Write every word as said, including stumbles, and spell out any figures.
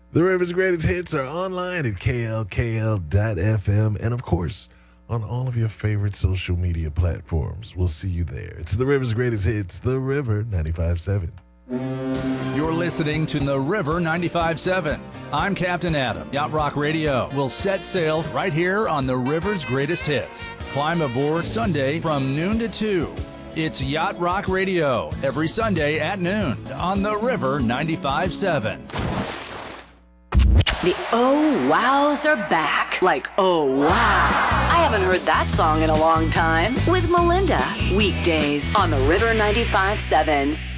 The River's greatest hits are online at K L K L dot F M and, of course, on all of your favorite social media platforms. We'll see you there. It's The River's greatest hits, The River ninety-five point seven. You're listening to The River ninety-five point seven. I'm Captain Adam. Yacht Rock Radio will set sail right here on The River's greatest hits. Climb aboard Sunday from noon to two. It's Yacht Rock Radio every Sunday at noon on The River ninety-five point seven. The Oh Wows are back. Like, oh wow. I haven't heard that song in a long time. With Melinda. Weekdays on The River ninety-five point seven.